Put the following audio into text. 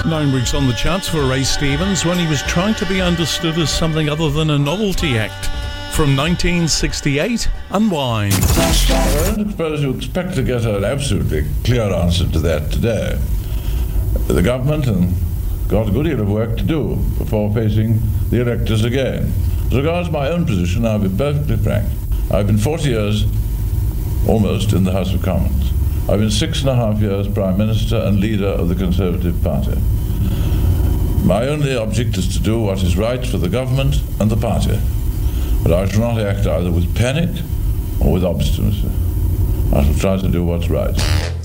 9 weeks on the charts for Ray Stevens when he was trying to be understood as something other than a novelty act. From 1968, Unwind. I don't suppose you expect to get an absolutely clear answer to that today. The government and got a good deal of work to do before facing the electors again. As regards my own position, I'll be perfectly frank. I've been 40 years, almost, in the House of Commons. I've been 6.5 years Prime Minister and leader of the Conservative Party. My only object is to do what is right for the government and the party. But I shall not act either with panic or with obstinacy. I shall try to do what's right.